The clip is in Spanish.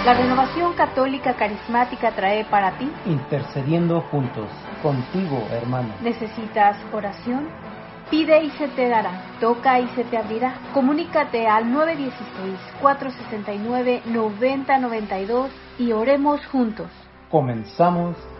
La Renovación Católica Carismática trae para ti Intercediendo Juntos, contigo, hermano. ¿Necesitas oración? Pide y se te dará, toca y se te abrirá. Comunícate al 916-469-9092 y oremos juntos. Comenzamos